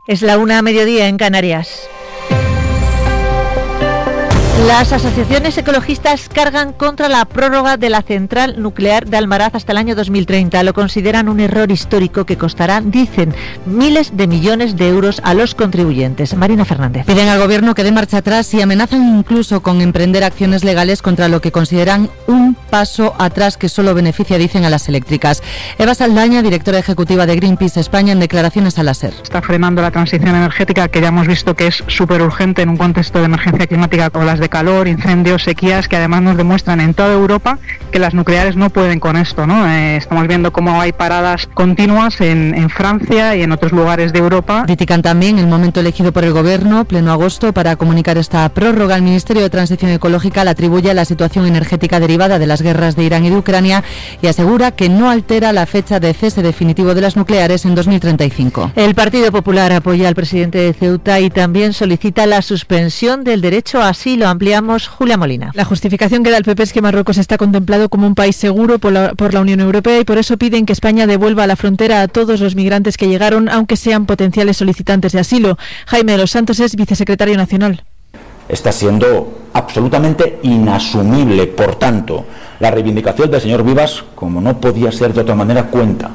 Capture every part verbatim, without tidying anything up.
Es la una a mediodía en Canarias. Las asociaciones ecologistas cargan contra la prórroga de la central nuclear de Almaraz hasta el año dos mil treinta. Lo consideran un error histórico que costará, dicen, miles de millones de euros a los contribuyentes. Marina Fernández. Piden al Gobierno que dé marcha atrás y amenazan incluso con emprender acciones legales contra lo que consideran un paso atrás que solo beneficia, dicen, a las eléctricas. Eva Saldaña, directora ejecutiva de Greenpeace España, en declaraciones a la SER. Está frenando la transición energética, que ya hemos visto que es súper urgente en un contexto de emergencia climática como las de calor, incendios, sequías, que además nos demuestran en toda Europa que las nucleares no pueden con esto, ¿no? Eh, estamos viendo cómo hay paradas continuas en, en Francia y en otros lugares de Europa. Critican también el momento elegido por el Gobierno, pleno agosto, para comunicar esta prórroga. El Ministerio de Transición Ecológica la atribuye a la situación energética derivada de las guerras de Irán y de Ucrania y asegura que no altera la fecha de cese definitivo de las nucleares en dos mil treinta y cinco. El Partido Popular apoya al presidente de Ceuta y también solicita la suspensión del derecho a asilo. Ampliamos Julia Molina. La justificación que da el P P es que Marruecos está contemplado como un país seguro por la, por la Unión Europea y por eso piden que España devuelva a la frontera a todos los migrantes que llegaron, aunque sean potenciales solicitantes de asilo. Jaime de los Santos es vicesecretario nacional. Está siendo absolutamente inasumible, por tanto, la reivindicación del señor Vivas, como no podía ser de otra manera, cuenta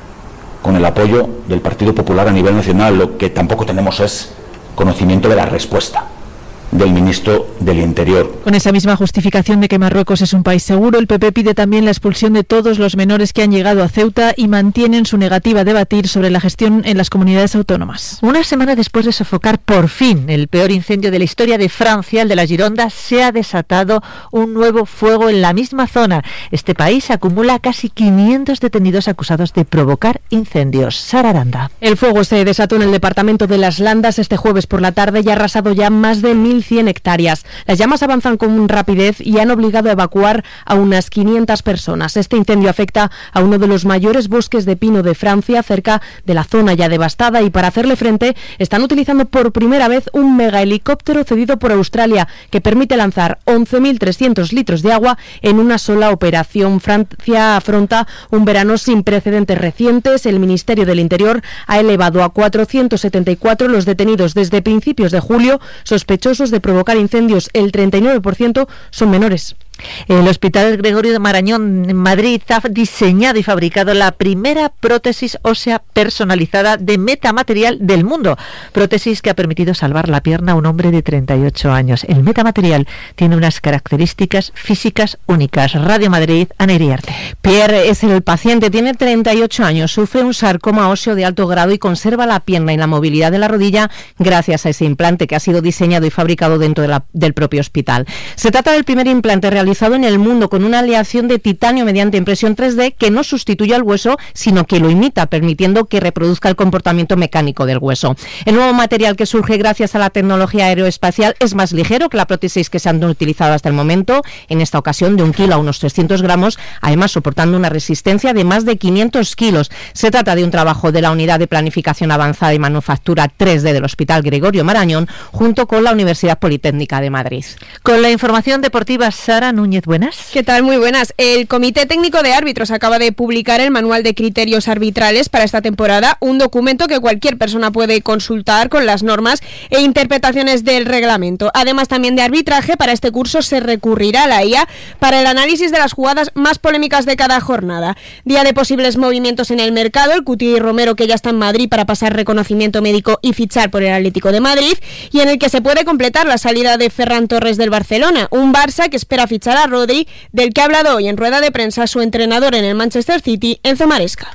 con el apoyo del Partido Popular a nivel nacional. Lo que tampoco tenemos es conocimiento de la respuesta del ministro del Interior. Con esa misma justificación de que Marruecos es un país seguro, el P P pide también la expulsión de todos los menores que han llegado a Ceuta y mantienen su negativa a debatir sobre la gestión en las comunidades autónomas. Una semana después de sofocar por fin el peor incendio de la historia de Francia, el de la Gironda, se ha desatado un nuevo fuego en la misma zona. Este país acumula casi quinientos detenidos acusados de provocar incendios. Sara Aranda. El fuego se desató en el departamento de Las Landas este jueves por la tarde y ha arrasado ya más de mil cien hectáreas. Las llamas avanzan con rapidez y han obligado a evacuar a unas quinientas personas. Este incendio afecta a uno de los mayores bosques de pino de Francia, cerca de la zona ya devastada, y para hacerle frente están utilizando por primera vez un megahelicóptero cedido por Australia que permite lanzar once mil trescientos litros de agua en una sola operación. Francia afronta un verano sin precedentes recientes. El Ministerio del Interior ha elevado a cuatrocientos setenta y cuatro los detenidos desde principios de julio, sospechosos de provocar incendios. El treinta y nueve por ciento son menores. El Hospital Gregorio de Marañón en Madrid ha diseñado y fabricado la primera prótesis ósea personalizada de metamaterial del mundo. Prótesis que ha permitido salvar la pierna a un hombre de treinta y ocho años. El metamaterial tiene unas características físicas únicas. Radio Madrid, Ana Iriarte. Pierre es el paciente, tiene treinta y ocho años, sufre un sarcoma óseo de alto grado y conserva la pierna y la movilidad de la rodilla gracias a ese implante que ha sido diseñado y fabricado dentro de la, del propio hospital. Se trata del primer implante realizado realizado en el mundo con una aleación de titanio mediante impresión tres D que no sustituye al hueso, sino que lo imita, permitiendo que reproduzca el comportamiento mecánico del hueso. El nuevo material, que surge gracias a la tecnología aeroespacial, es más ligero que la prótesis que se han utilizado hasta el momento, en esta ocasión de un kilo a unos trescientos gramos, además soportando una resistencia de más de quinientos kilos. Se trata de un trabajo de la Unidad de Planificación Avanzada y Manufactura tres D del Hospital Gregorio Marañón, junto con la Universidad Politécnica de Madrid. Con la información deportiva, Sara Núñez, buenas. ¿Qué tal? Muy buenas. El Comité Técnico de Árbitros acaba de publicar el Manual de Criterios Arbitrales para esta temporada, un documento que cualquier persona puede consultar con las normas e interpretaciones del reglamento. Además, también de arbitraje, para este curso se recurrirá a la I A para el análisis de las jugadas más polémicas de cada jornada. Día de posibles movimientos en el mercado, el Cuti Romero, que ya está en Madrid para pasar reconocimiento médico y fichar por el Atlético de Madrid, y en el que se puede completar la salida de Ferran Torres del Barcelona, un Barça que espera fichar a Rodri, del que ha hablado hoy en rueda de prensa su entrenador en el Manchester City, Enzo Maresca.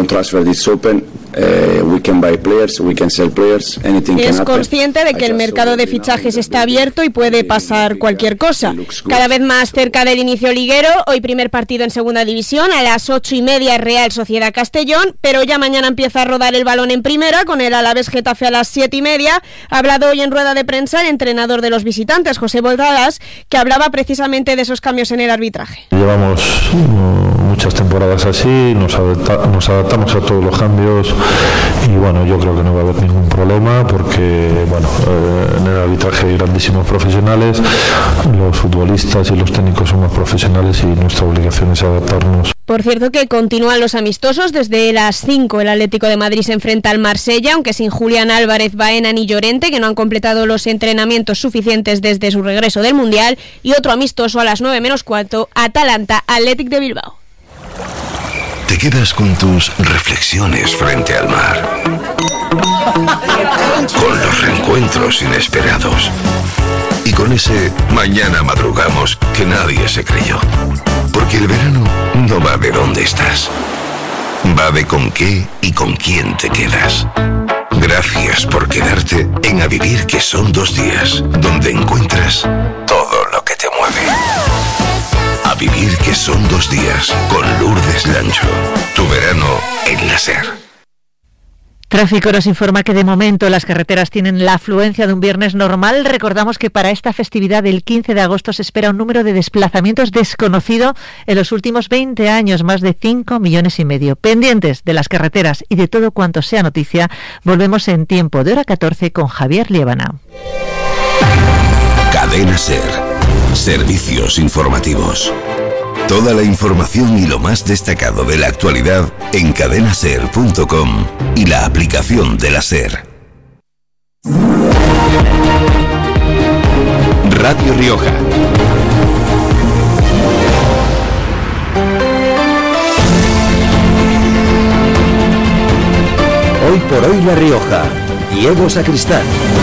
Es consciente de que el mercado de fichajes está abierto y puede pasar cualquier cosa. Cada vez más cerca del inicio liguero, hoy primer partido en segunda división, a las ocho y media Real Sociedad Castellón, pero ya mañana empieza a rodar el balón en primera, con el Alavés Getafe a las siete y media. Ha hablado hoy en rueda de prensa el entrenador de los visitantes, José Boldadas, que hablaba precisamente de esos cambios en el arbitraje. Llevamos muchas temporadas así, nos, adapta, nos adaptamos a todos los cambios y bueno, yo creo que no va a haber ningún problema porque, bueno, eh, en el arbitraje hay grandísimos profesionales, los futbolistas y los técnicos somos profesionales y nuestra obligación es adaptarnos. Por cierto que continúan los amistosos. Desde las cinco el Atlético de Madrid se enfrenta al Marsella, aunque sin Julián Álvarez, Baena ni Llorente, que no han completado los entrenamientos suficientes desde su regreso del Mundial. Y otro amistoso a las nueve menos cuarto, Atalanta Athletic de Bilbao. Te quedas con tus reflexiones frente al mar, con los reencuentros inesperados y con ese mañana madrugamos que nadie se creyó. Porque el verano no va de dónde estás, va de con qué y con quién te quedas. Gracias por quedarte en A Vivir, que son dos días, donde encuentras todo lo que te mueve. A Vivir, que son dos días, con Lourdes Lancho. Tu verano en la SER. Tráfico nos informa que de momento las carreteras tienen la afluencia de un viernes normal. Recordamos que para esta festividad del quince de agosto se espera un número de desplazamientos desconocido en los últimos veinte años, más de cinco millones y medio. Pendientes de las carreteras y de todo cuanto sea noticia, volvemos en tiempo de hora catorce con Javier Liébana. Cadena SER. Servicios informativos. Toda la información y lo más destacado de la actualidad en cadena ser punto com y la aplicación de la SER. Radio Rioja. Hoy por hoy La Rioja. Diego Sacristán.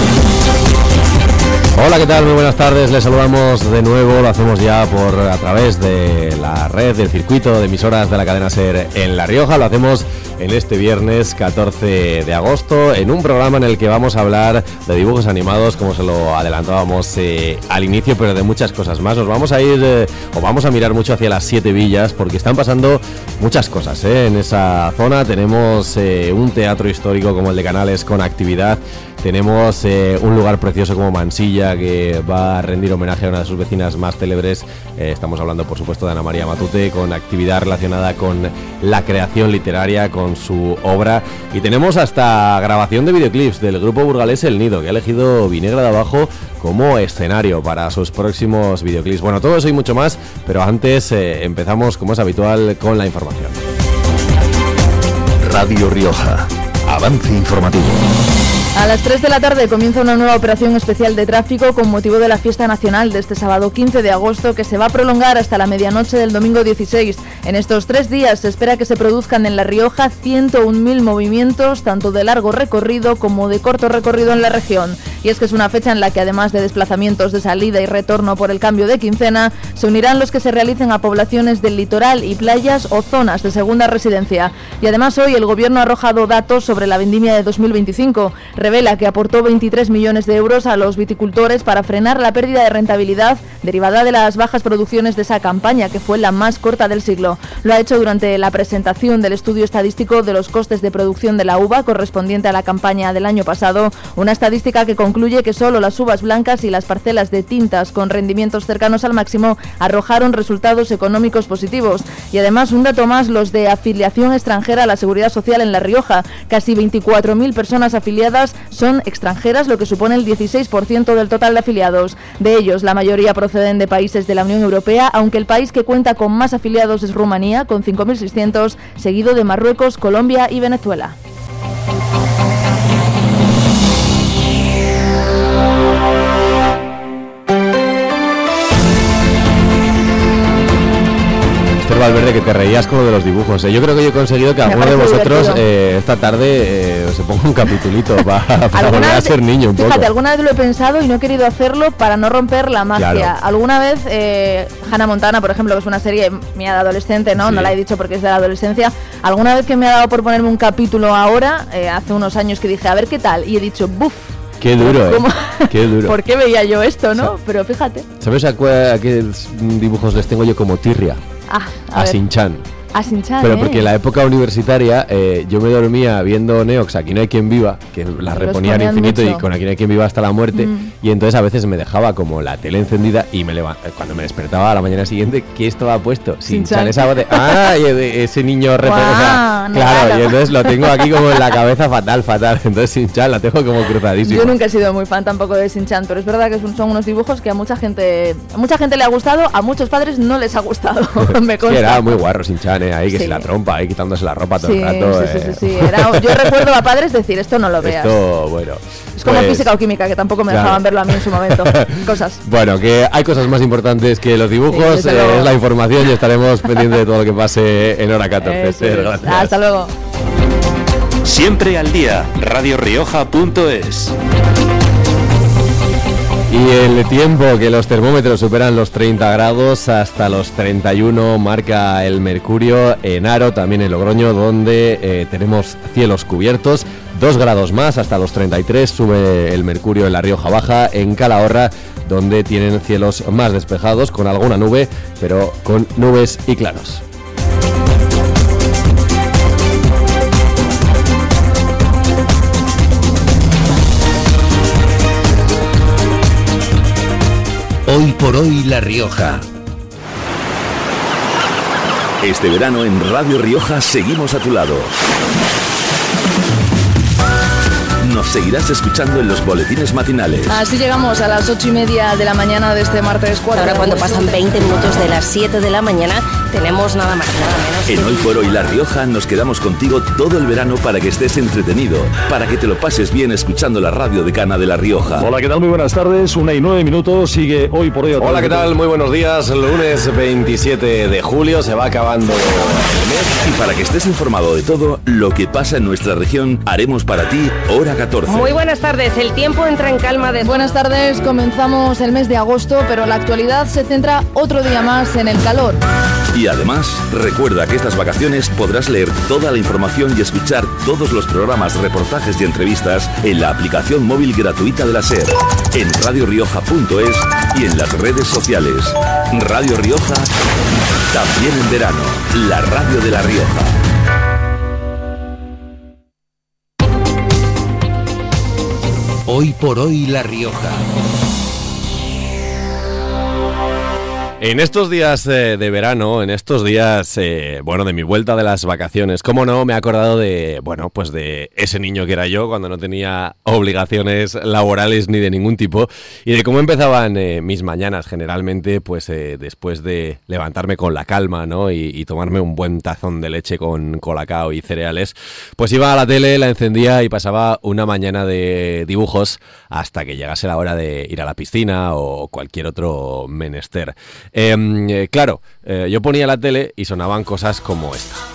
Hola, ¿qué tal? Muy buenas tardes, les saludamos de nuevo, lo hacemos ya por a través de la red del circuito de emisoras de la cadena SER en La Rioja, lo hacemos en este viernes catorce de agosto, en un programa en el que vamos a hablar de dibujos animados, como se lo adelantábamos eh, al inicio, pero de muchas cosas más. Nos vamos a ir, eh, o vamos a mirar mucho hacia las Siete Villas, porque están pasando muchas cosas eh, en esa zona. Tenemos eh, un teatro histórico como el de Canales con actividad. Tenemos eh, un lugar precioso como Mansilla, que va a rendir homenaje a una de sus vecinas más célebres. Eh, estamos hablando, por supuesto, de Ana María Matute, con actividad relacionada con la creación literaria, con su obra. Y tenemos hasta grabación de videoclips del grupo burgalés El Nido, que ha elegido Vinegra de Abajo como escenario para sus próximos videoclips. Bueno, todo eso y mucho más, pero antes eh, empezamos, como es habitual, con la información. Radio Rioja. Avance informativo. A las tres de la tarde comienza una nueva operación especial de tráfico con motivo de la fiesta nacional de este sábado quince de agosto, que se va a prolongar hasta la medianoche del domingo dieciséis. En estos tres días se espera que se produzcan en La Rioja ciento un mil movimientos, tanto de largo recorrido como de corto recorrido en la región. Y es que es una fecha en la que, además de desplazamientos de salida y retorno por el cambio de quincena, se unirán los que se realicen a poblaciones del litoral y playas o zonas de segunda residencia. Y además hoy el Gobierno ha arrojado datos sobre la vendimia de dos mil veinticinco. Revela que aportó veintitrés millones de euros a los viticultores para frenar la pérdida de rentabilidad derivada de las bajas producciones de esa campaña, que fue la más corta del siglo. Lo ha hecho durante la presentación del estudio estadístico de los costes de producción de la uva correspondiente a la campaña del año pasado, una estadística que concluye que solo las uvas blancas y las parcelas de tintas con rendimientos cercanos al máximo arrojaron resultados económicos positivos. Y además, un dato más, los de afiliación extranjera a la Seguridad Social en La Rioja. Casi veinticuatro mil personas afiliadas son extranjeras, lo que supone el dieciséis por ciento del total de afiliados. De ellos, la mayoría proceden de países de la Unión Europea, aunque el país que cuenta con más afiliados es Rumanía, con cinco mil seiscientos, seguido de Marruecos, Colombia y Venezuela. Valverde, que te reías con lo de los dibujos, ¿eh? Yo creo que yo he conseguido que alguno de vosotros eh, esta tarde eh, se ponga un capitulito para, para volver a ser niño un fíjate, poco. Alguna vez lo he pensado y no he querido hacerlo para no romper la magia. Claro. Alguna vez eh, Hannah Montana, por ejemplo, que es una serie mía de adolescente, ¿no? Sí. No la he dicho porque es de la adolescencia. Alguna vez que me ha dado por ponerme un capítulo ahora, eh, hace unos años que dije, a ver qué tal, y he dicho, buf. Qué duro, ¿eh? Qué duro. ¿Por qué veía yo esto, no? Pero fíjate. ¿Sabes a, a qué dibujos les tengo yo como tirria? Ah, a a Shin-Chan. A Shin-Chan, Pero ¿eh? porque en la época universitaria eh, yo me dormía viendo Neox, Aquí no hay quien viva, que la reponían infinito mucho. Y con Aquí no hay quien viva hasta la muerte, mm. y entonces a veces me dejaba como la tele encendida y me levantaba, cuando me despertaba a la mañana siguiente, ¿qué estaba puesto? Shin-Chan, esa voz de, ¡ah! Ese niño repetido. Wow, o sea, claro, no, y entonces lo tengo aquí como en la cabeza fatal, fatal. Entonces Shin-Chan la tengo como cruzadísima. Yo nunca he sido muy fan tampoco de Shin-Chan, pero es verdad que son unos dibujos que a mucha gente, a mucha gente le ha gustado, a muchos padres no les ha gustado. Me consta. Sí, era muy guarro Shin-Chan, ¿eh? Ahí que sí. Si la trompa, ahí quitándose la ropa todo sí, el rato. Sí, sí, sí, sí. Era, yo recuerdo a padres decir, esto no lo veas. Esto, bueno. Es como pues, física o química, que tampoco me claro. dejaban verlo a mí en su momento. Cosas. Bueno, que hay cosas más importantes que los dibujos, sí, eh, es la información y estaremos pendientes de todo lo que pase en hora catorce. Sí, sí. Hasta luego. Siempre al día, radio rioja punto es. Y el tiempo, que los termómetros superan los treinta grados, hasta los treinta y uno marca el mercurio en Haro, también en Logroño, donde eh, tenemos cielos cubiertos, dos grados más, hasta los treinta y tres sube el mercurio en La Rioja Baja, en Calahorra, donde tienen cielos más despejados, con alguna nube, pero con nubes y claros. Hoy por hoy La Rioja. Este verano en Radio Rioja seguimos a tu lado. Nos seguirás escuchando en los boletines matinales. Así llegamos a las ocho y media de la mañana de este martes cuatro. Ahora cuando pasan veinte minutos de las siete de la mañana tenemos nada más nada menos. En Hoy por Hoy La Rioja nos quedamos contigo todo el verano para que estés entretenido, para que te lo pases bien escuchando la radio decana de La Rioja. Hola, ¿qué tal? Muy buenas tardes, una y nueve minutos, sigue Hoy por Hoy. Hola, ¿qué tal? Muy buenos días, lunes veintisiete de julio, se va acabando el mes. Y para que estés informado de todo lo que pasa en nuestra región, haremos para ti Hora catorce. Muy buenas tardes, el tiempo entra en calma de... Buenas tardes, comenzamos el mes de agosto, pero la actualidad se centra otro día más en el calor. Y además, recuerda que estas vacaciones podrás leer toda la información y escuchar todos los programas, reportajes y entrevistas en la aplicación móvil gratuita de la SER, en radio rioja punto es y en las redes sociales. Radio Rioja, también en verano, la radio de La Rioja. Hoy por Hoy La Rioja. En estos días eh, de verano, en estos días, eh, bueno, de mi vuelta de las vacaciones, cómo no, me he acordado de, bueno, pues de ese niño que era yo cuando no tenía obligaciones laborales ni de ningún tipo y de cómo empezaban eh, mis mañanas generalmente, pues eh, después de levantarme con la calma, ¿no? Y, y tomarme un buen tazón de leche con colacao y cereales, pues iba a la tele, la encendía y pasaba una mañana de dibujos hasta que llegase la hora de ir a la piscina o cualquier otro menester. Eh, eh, claro, eh, yo ponía la tele y sonaban cosas como esta.